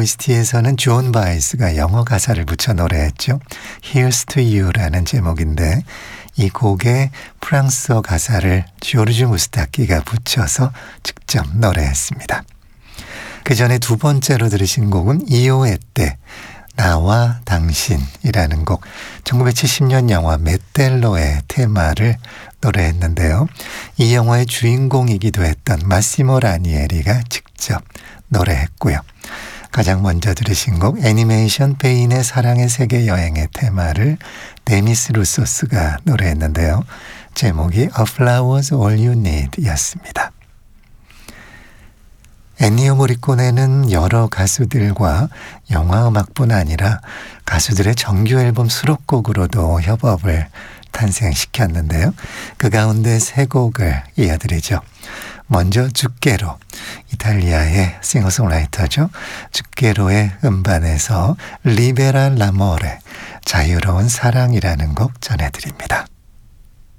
OST에서는 존 바이스가 영어 가사를 붙여 노래했죠. Here's to you라는 제목인데 이 곡에 프랑스어 가사를 조르주 무스타키가 붙여서 직접 노래했습니다. 그 전에 두 번째로 들으신 곡은 이오에 때 나와 당신이라는 곡, 1970년 영화 맷델로의 테마를 노래했는데요. 이 영화의 주인공이기도 했던 마시모 라니에리가 직접 노래했고요. 가장 먼저 들으신 곡 애니메이션 페인의 사랑의 세계 여행의 테마를 데미스 루소스가 노래했는데요. 제목이 A Flower's All You Need 였습니다. 엔니오 모리코네는 여러 가수들과 영화음악뿐 아니라 가수들의 정규 앨범 수록곡으로도 협업을 탄생시켰는데요. 그 가운데 세 곡을 이어드리죠. 먼저 주께로, 이탈리아의 싱어송라이터죠. 주께로의 음반에서 리베라 라모레, 자유로운 사랑이라는 곡 전해드립니다.